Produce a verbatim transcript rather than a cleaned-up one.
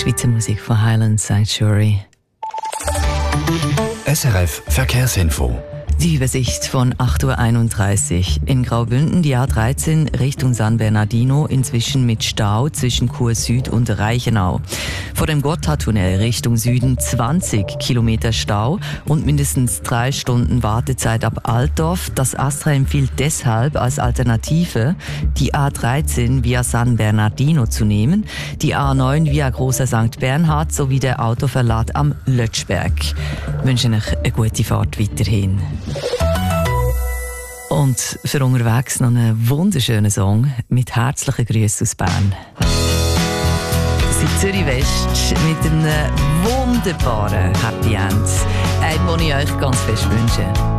Schweizer Musik von Highland Sanctuary. S R F Verkehrsinfo. Die Übersicht von acht Uhr einunddreißig. In Graubünden die A dreizehn Richtung San Bernardino, inzwischen mit Stau zwischen Chur Süd und Reichenau. Vor dem Gotthardtunnel Richtung Süden zwanzig Kilometer Stau und mindestens drei Stunden Wartezeit ab Altdorf. Das Astra empfiehlt deshalb als Alternative, die A dreizehn via San Bernardino zu nehmen, die A neun via Großer Sankt Bernhard sowie der Autoverlad am Lötschberg. Ich wünsche euch eine gute Fahrt weiterhin. Und für unterwegs noch einen wunderschönen Song mit herzlichen Grüßen aus Bern. Das ist Zürich West mit einem wunderbaren Happy End. Einen, den ich euch ganz fest wünsche.